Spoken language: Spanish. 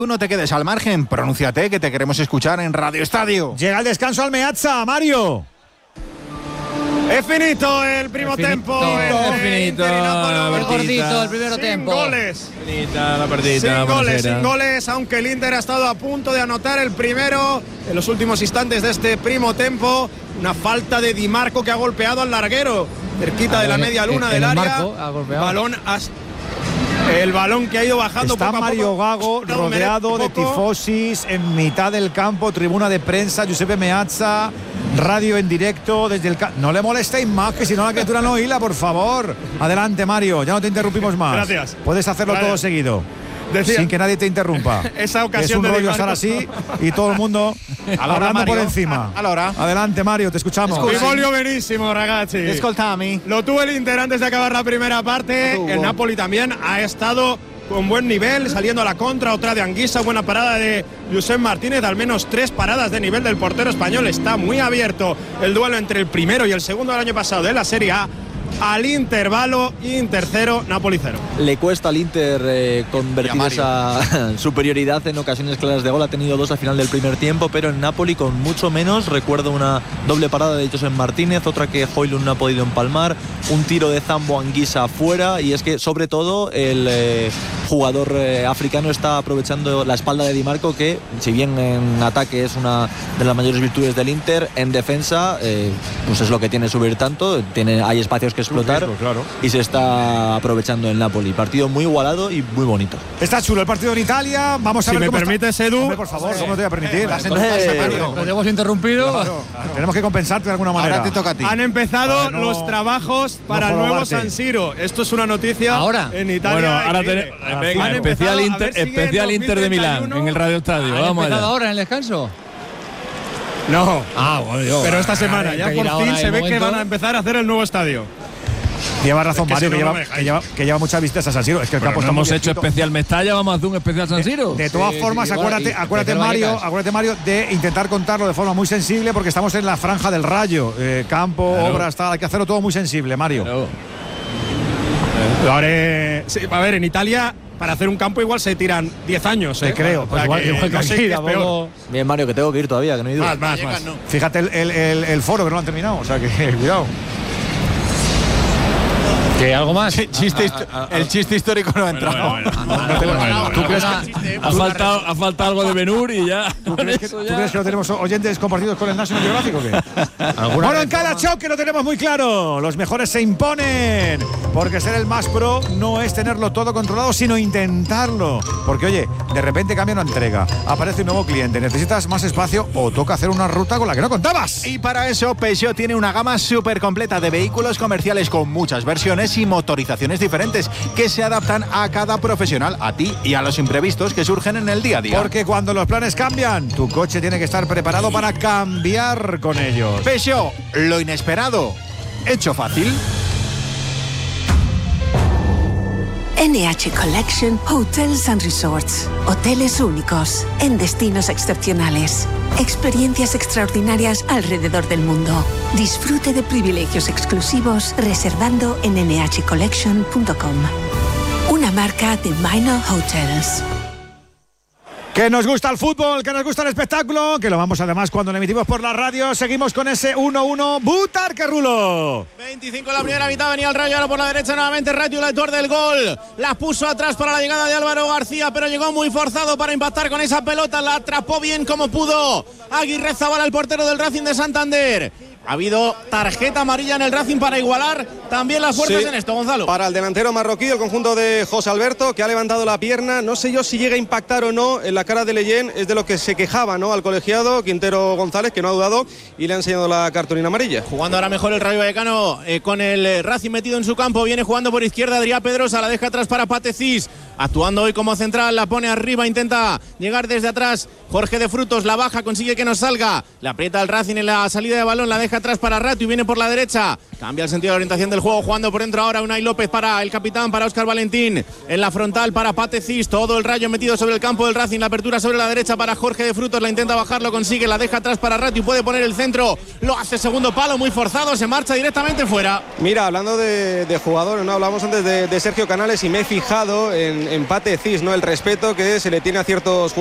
Tú no te quedes al margen, pronúnciate, que te queremos escuchar en Radio Estadio. Llega el descanso al Meazza, Mario. Es finito el primo tempo. Es finito. El gordito, el primero tempo. Goles. Finita la partida. Sin goles, aunque el Inter ha estado a punto de anotar el primero en los últimos instantes de este primo tempo. Una falta de Di Marco que ha golpeado al larguero, cerquita de la media luna del área. El balón que ha ido bajando. Está poco a Mario poco. Gago rodeado de tifosis en mitad del campo, tribuna de prensa, Giuseppe Meazza, radio en directo desde el no le molestéis más, que si no la criatura no hila, por favor. Adelante, Mario, ya no te interrumpimos más. Gracias. Puedes hacerlo todo seguido. Sin que nadie te interrumpa. Esa ocasión es un de rollo estar así y todo el mundo hablando por encima. Adelante, Mario, te escuchamos. Volio benissimo, ragazzi. Escoltami. Lo tuvo el Inter antes de acabar la primera parte. El Napoli también ha estado con buen nivel, saliendo a la contra, otra de Anguissa, buena parada de Josep Martínez, al menos 3 paradas de nivel del portero español. Está muy abierto el duelo entre el primero y el segundo del año pasado de la Serie A. Al intervalo, Inter 0, Napoli 0. Le cuesta al Inter convertir esa superioridad en ocasiones claras de gol. Ha tenido 2 al final del primer tiempo, pero en Napoli con mucho menos. Recuerdo una doble parada de Josep Martínez, otra que Højlund no ha podido empalmar, un tiro de Zambo Anguissa afuera, y es que sobre todo el jugador africano está aprovechando la espalda de Di Marco, que si bien en ataque es una de las mayores virtudes del Inter, en defensa pues es lo que tiene subir tanto, hay espacios que explotar, claro. Y se está aprovechando el Napoli. Partido muy igualado y muy bonito. Está chulo el partido en Italia. Vamos a ver cómo permites, Edu. Hombre, por favor, ¿cómo te voy a permitir? Lo hemos interrumpido. Claro. Tenemos que compensarte de alguna manera. Ahora te toca a ti. Han empezado los trabajos para el nuevo San Siro. Esto es una noticia en Italia. Bueno, ahora tenemos especial Inter de Milán en el Radio Estadio. Vamos allá. ¿Ahora en el descanso? No. Bueno, Dios. Pero esta semana ya por fin se ve que van a empezar a hacer el nuevo estadio. Lleva razón, Mario, que lleva muchas visitas a San Siro. Es que el campo está hemos muy hecho especial Mestalla, vamos a hacer un especial San Siro. De todas formas, acuérdate, Mario, de intentar contarlo de forma muy sensible, porque estamos en la franja del Rayo. Campo, obras, tal. Hay que hacerlo todo muy sensible, Mario. Lo haré. Sí, a ver, en Italia, para hacer un campo igual se tiran 10 años. Te creo. Pues igual que no sé qué es peor. Bien, Mario, que tengo que ir todavía, que no he ido. Más. Fíjate el foro que no lo han terminado, o sea que cuidado. ¿Qué, algo más? El chiste histórico no ha entrado. ¿Tú crees que ha faltado algo de Ben-Hur y ya. ¿Tú crees que no tenemos oyentes compartidos con el National Geographic o qué? Bueno, en cada choque lo tenemos muy claro. Los mejores se imponen. Porque ser el más pro no es tenerlo todo controlado, sino intentarlo. Porque, oye, de repente cambia una entrega, aparece un nuevo cliente, necesitas más espacio o toca hacer una ruta con la que no contabas. Y para eso, Peugeot tiene una gama súper completa de vehículos comerciales con muchas versiones y motorizaciones diferentes que se adaptan a cada profesional, a ti y a los imprevistos que surgen en el día a día. Porque cuando los planes cambian, tu coche tiene que estar preparado para cambiar con ellos. Peugeot, lo inesperado, hecho fácil. NH Collection Hotels and Resorts. Hoteles únicos, en destinos excepcionales. Experiencias extraordinarias alrededor del mundo. Disfrute de privilegios exclusivos reservando en nhcollection.com. Una marca de Minor Hotels. Que nos gusta el fútbol, que nos gusta el espectáculo, que lo vamos además cuando lo emitimos por la radio. Seguimos con ese 1-1. Butarque Rulo. 25 en la primera mitad, venía el Rayo, ahora por la derecha nuevamente Rayo, el autor del gol. La puso atrás para la llegada de Álvaro García, pero llegó muy forzado para impactar con esa pelota. La atrapó bien como pudo Aguirre Zabala, el portero del Racing de Santander. Ha habido tarjeta amarilla en el Racing para igualar también las fuerzas en esto, Gonzalo. Para el delantero marroquí, el conjunto de José Alberto, que ha levantado la pierna. No sé yo si llega a impactar o no en la cara de Leyen. Es de lo que se quejaba, ¿no?, al colegiado Quintero González, que no ha dudado y le ha enseñado la cartulina amarilla. Jugando ahora mejor el Rayo Vallecano con el Racing metido en su campo. Viene jugando por izquierda Adrián Pedrosa, la deja atrás para Patecís. Actuando hoy como central, la pone arriba, intenta llegar desde atrás. Jorge de Frutos la baja, consigue que no salga. Le aprieta el Racing en la salida de balón, la deja atrás para Rato y viene por la derecha. Cambia el sentido de orientación del juego, jugando por dentro ahora Unai López para el capitán, para Óscar Valentín. En la frontal para Patecís, todo el Rayo metido sobre el campo del Racing. La apertura sobre la derecha para Jorge de Frutos, la intenta bajar, lo consigue, la deja atrás para Rato y puede poner el centro. Lo hace segundo palo, muy forzado, se marcha directamente fuera. Mira, hablando de jugadores, ¿no? Hablábamos antes de Sergio Canales y me he fijado en empate Cis, ¿no? El respeto que se le tiene a ciertos